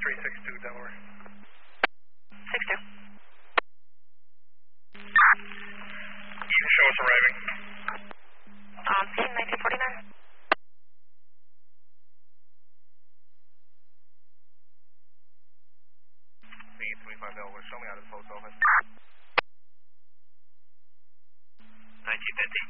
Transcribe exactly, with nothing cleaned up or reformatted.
three six two, Delaware. six two. Show us arriving. Um, scene nineteen forty-nine. twenty-five Delaware, show me out of the post office. nineteen fifty.